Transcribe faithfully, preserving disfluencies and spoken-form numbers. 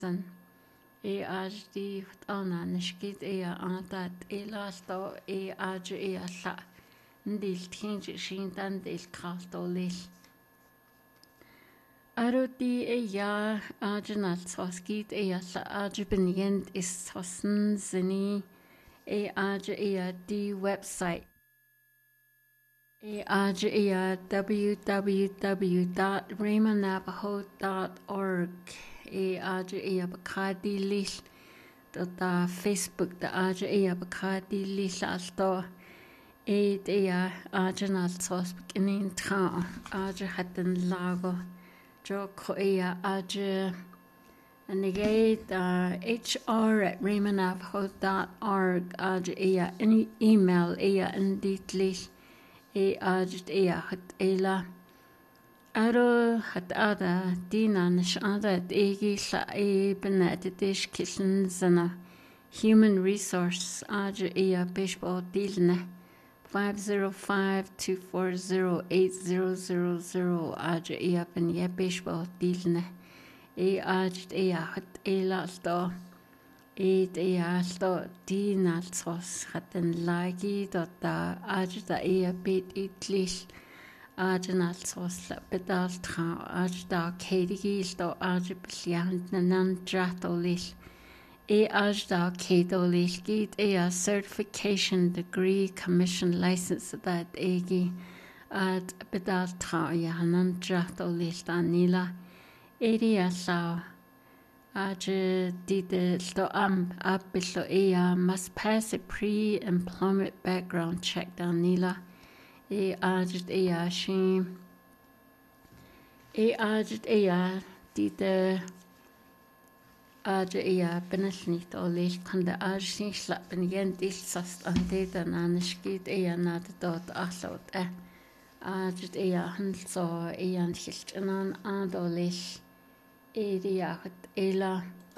San e aj di ana nishkit e ata e lasto e aj e la ndil tinge shintan del krastolil Aroti e ja ajnal twaskit e la aj benient is tossen zini e aj e di website e aj e w w w dot rama navajo dot org e aj e bakadi list da Facebook da aj e bakadi list alto e de ajnal twas beginning tra aj hatten lago jo ko e aj negate uh, hr at ramanavajo dot org aj e any email e inditlich e aj e hat ela aro hat ada dinan shada egi sa e benedish kishen zana human resource aj e baseball dilne five zero five two four zero eight zero zero zero aj e ben ye baseball dilne e aj e hat ela sto e de alto dinal sos hatten lagi dota aj da e bit itlich ajnal sos bedal tra aj da kedigi sto aj blian nan dratolich e aj da kedolich git e a certification degree commission license that egi ad bedal tra ya nan dratolich danila eri asa Aj did sto am abillo ea must pass a pre-employment background check danila e aj ea shi e aj ea did aj ea benasnit olich kan de aj sin slappen gent is sast an de dan anskit ea nad dot aslot e aj ea hanso ea an hilt an adolich Eri jacht ela